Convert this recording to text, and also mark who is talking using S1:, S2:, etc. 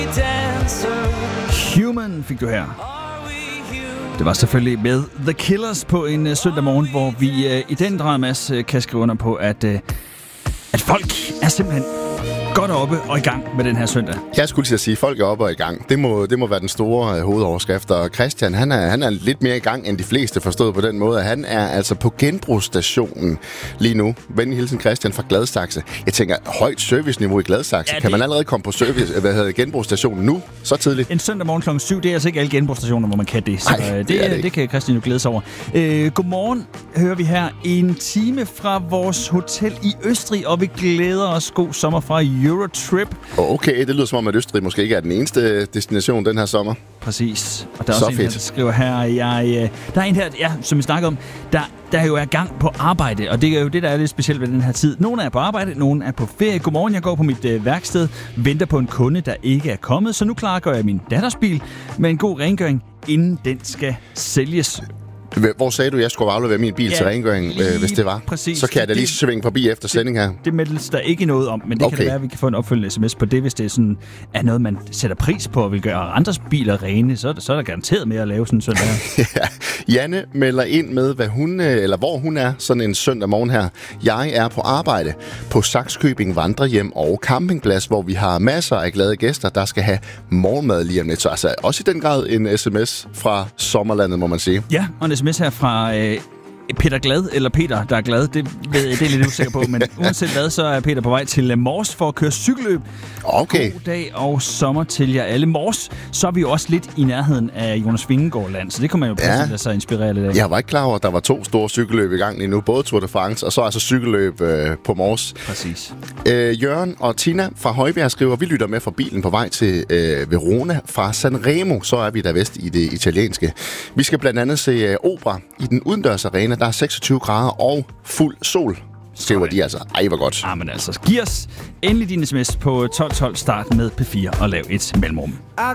S1: Human fik du her. Det var selvfølgelig med The Killers på en søndag morgen, hvor vi i den grad, Mads, kan skrive under på, at folk er simpelthen godt oppe og i gang med den her søndag.
S2: Jeg skulle lige sige, at folk er oppe og i gang. Det må være den store hovedoverskrift. Og Christian, han er lidt mere i gang end de fleste, forstået på den måde, at han er altså på genbrugsstationen lige nu. Venlig hilsen Christian fra Gladsaxe. Jeg tænker, højt serviceniveau i Gladsaxe. Ja, kan man allerede komme på genbrugsstationen nu? Så tidligt?
S1: En søndag morgen kl. 7, det er altså ikke alle genbrugsstationer, hvor man kan det. Så det kan Christian jo glæde sig over. Godmorgen, hører vi her. En time fra vores hotel i Østrig, og vi glæder os. God sommer fra Eurotrip.
S2: Okay, det lyder som om, at Østrig måske ikke er den eneste destination den her sommer.
S1: Præcis. Og der er også en her, der skriver her, der er en her, som vi snakker om, der jo er gang på arbejde, og det er jo det, der er lidt specielt ved den her tid. Nogle er på arbejde, nogle er på ferie. Godmorgen, jeg går på mit værksted, venter på en kunde, der ikke er kommet, så nu klargør jeg min datters bil med en god rengøring, inden den skal sælges.
S2: Hvor sagde du, at jeg skulle aflevere min bil til rengøring, hvis det var?
S1: Præcis.
S2: Så kan jeg da lige svinge forbi efter sending her.
S1: Det meldes der ikke noget om, men det kan da være, at vi kan få en opfølgende sms på det, hvis det sådan er noget, man sætter pris på og vil gøre andres biler rene, så er der garanteret med at lave sådan en søndag her.
S2: Ja. Janne melder ind med, hvor hun er sådan en søndag morgen her. Jeg er på arbejde på Sakskøbing Vandrehjem og Campingplads, hvor vi har masser af glade gæster, der skal have morgenmad lige om lidt. Så altså også i den grad en sms fra sommerlandet, må man sige.
S1: Ja, og en sms her fra Peter Glad, eller Peter, der er glad. Det er jeg lidt usikker på, men uanset hvad, så er Peter på vej til Mors for at køre cykelløb.
S2: Okay.
S1: God dag og sommer til jer alle. Mors, så er vi jo også lidt i nærheden af Jonas Vingegaard Land, så det kan man jo pludselig lade sig inspirere lidt af.
S2: Jeg var ikke klar over, at der var 2 store cykelløb i gang lige nu. Både Tour de France og så altså cykelløb på Mors.
S1: Præcis.
S2: Jørgen og Tina fra Højbjerg skriver, vi lytter med fra bilen på vej til Verona fra Sanremo. Så er vi der vest i det italienske. Vi skal blandt andet se opera i den udendørs arena. Der er 26 grader og fuld sol. Skriver de altså. Ej, hvor godt.
S1: Men altså, giv os endelig din sms på 1212 start med P4 og lav et mellemrum.